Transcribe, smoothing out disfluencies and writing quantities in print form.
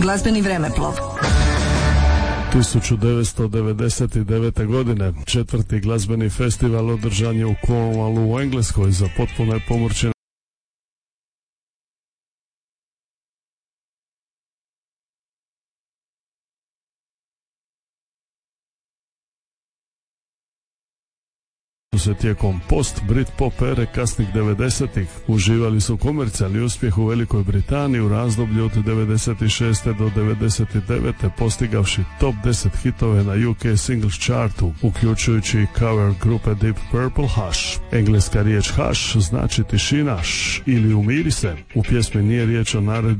glazbeni vremeplov. 1999. godine četvrti glazbeni festival održan je u Cornwallu u Engleskoj za potpuno pomorčene se tijekom post-Britpop ere kasnih 90-ih. Uživali su komercijalni uspjeh u Velikoj Britaniji u razdoblju od 96. do 99. postigavši top 10 hitove na UK Singles Chartu, uključujući cover grupe Deep Purple Hush. Engleska riječ hush znači tišina ili umiri se. U pjesmi nije riječ o naredbi